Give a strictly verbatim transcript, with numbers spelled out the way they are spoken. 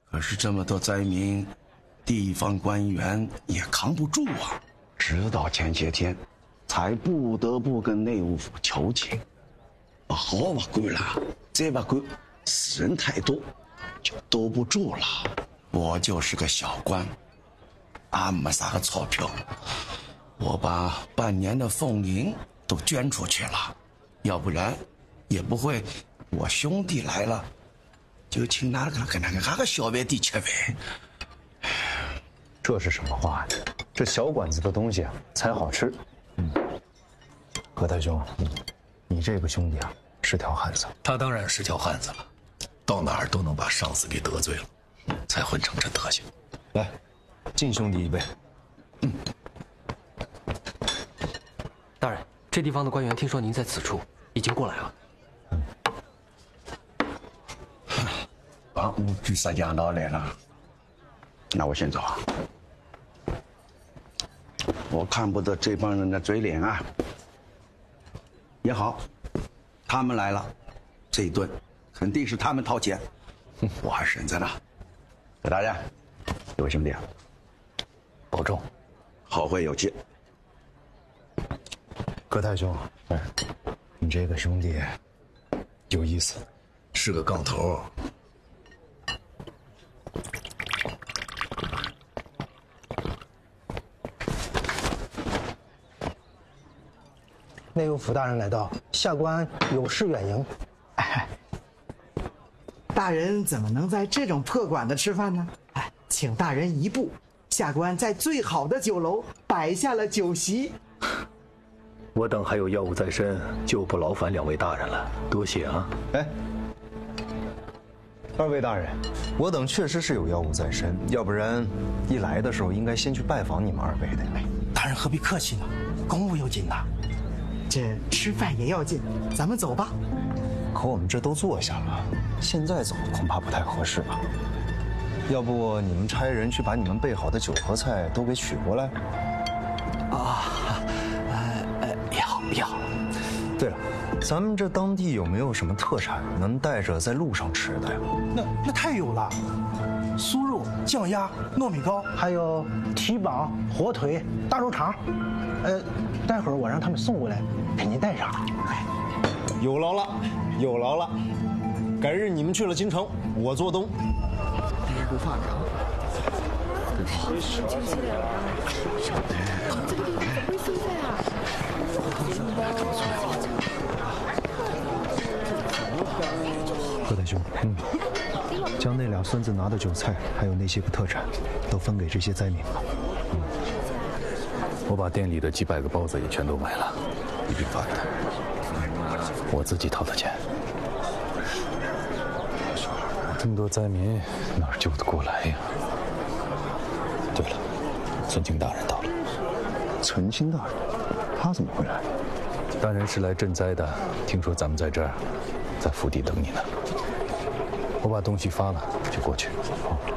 可是这么多灾民，地方官员也扛不住啊。直到前些天，才不得不跟内务府求情。好不管了，再不管，死人太多，就兜不住了。我就是个小官，俺没啥个钞票，我把半年的俸银都捐出去了，要不然也不会我兄弟来了就请那个跟那个那个小外地吃饭。 这是什么话呀？这小馆子的东西啊才好吃。嗯，何太兄，你这个兄弟啊是条汉子。 他当然是条汉子了，到哪儿都能把上司给得罪了，才混成这德行。 来，敬兄弟一杯。 嗯。大人，这地方的官员听说您在此处，已经过来了。 嗯。把五局杀讲到来了，那我先走啊。我看不得这帮人的嘴脸啊。也好，他们来了，这一顿肯定是他们掏钱，我还省着呢。葛大人，各位兄弟啊， 保重， 后会有期。 葛太兄，哎，你这个兄弟有意思， 是个杠头。 内务府大人来到，下官有事远迎。 哎，大人怎么能在这种破馆子吃饭呢？哎，请大人移步，下官在最好的酒楼摆下了酒席。 我等还有要务在身，就不劳烦两位大人了，多谢啊。 哎，二位大人，我等确实是有要务在身，要不然一来的时候应该先去拜访你们二位的。 哎，大人何必客气呢？公务有紧呐。 这吃饭也要紧，咱们走吧。 可我们这都坐下了，现在走恐怕不太合适吧？要不你们差人去把你们备好的酒和菜都给取过来？ 啊，呃呃，也好也好。 对了，咱们这当地有没有什么特产能带着在路上吃的呀？ 那那太有了，酥肉、酱鸭、糯米糕，还有蹄膀、火腿、大肉肠。呃，待会儿我让他们送过来，给您带上。 有劳了，有劳了。改日你们去了京城，我做东。 不放着。这个地方怎么会现在啊？ 何太兄，嗯，将那俩孙子拿的酒菜，还有那些个特产，都分给这些灾民吧。嗯。 我把店里的几百个包子也全都买了，一并发给他。我自己掏的钱。这么多灾民，哪儿救得过来呀？对了，存清大人到了。 存清大人，他怎么会来？ 大人是来赈灾的，听说咱们在这儿，在府邸等你呢。我把东西发了，就过去。好。